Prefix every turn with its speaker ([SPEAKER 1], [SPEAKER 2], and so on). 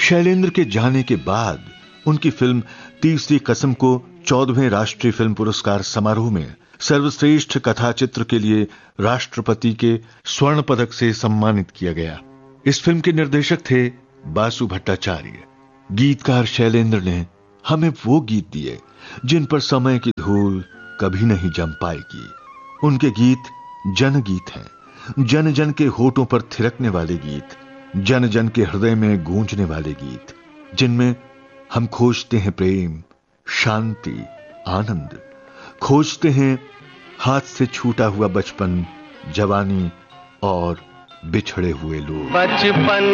[SPEAKER 1] शैलेंद्र के जाने के बाद उनकी फिल्म तीसरी कसम को 14वें राष्ट्रीय फिल्म पुरस्कार समारोह में सर्वश्रेष्ठ कथाचित्र के लिए राष्ट्रपति के स्वर्ण पदक से सम्मानित किया गया। इस फिल्म के निर्देशक थे बासु भट्टाचार्य। गीतकार शैलेंद्र ने हमें वो गीत दिए जिन पर समय की धूल कभी नहीं जम पाएगी। उनके गीत जनगीत हैं, जन जन के होठों पर थिरकने वाले गीत, जन जन के हृदय में गूंजने वाले गीत, जिनमें हम खोजते हैं प्रेम, शांति, आनंद, खोजते हैं हाथ से छूटा हुआ बचपन, जवानी और बिछड़े हुए लोग।
[SPEAKER 2] बचपन